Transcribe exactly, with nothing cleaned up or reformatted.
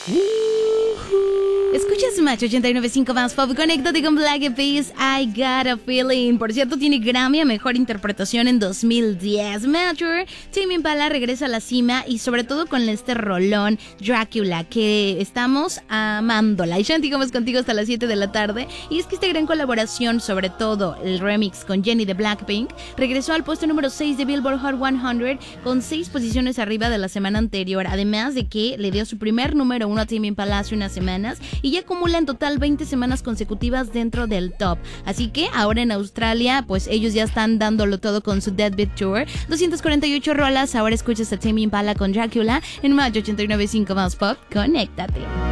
Escuchas Match ochenta y nueve punto cinco más Pop. Conéctate con Black Eyed Peas, I Got a Feeling. Por cierto, tiene Grammy a Mejor Interpretación en dos mil diez. Mature, Tame Impala regresa a la cima y sobre todo con este rolón Dracula, que estamos amándola. Y Shanti, como es contigo hasta las siete de la tarde. Y es que esta gran colaboración, sobre todo el remix con Jennie de Blackpink, regresó al puesto número seis de Billboard Hot cien con seis posiciones arriba de la semana anterior. Además de que le dio su primer número uno a Tame Impala hace unas semanas y ya acumula en total veinte semanas consecutivas dentro del top. Así que ahora en Australia, pues ellos ya están dándolo todo con su Deadbeat Tour. doscientas cuarenta y ocho rolas, ahora escuchas a Tame Impala con Dracula en Match ochenta y nueve punto cinco más Pop. Conéctate.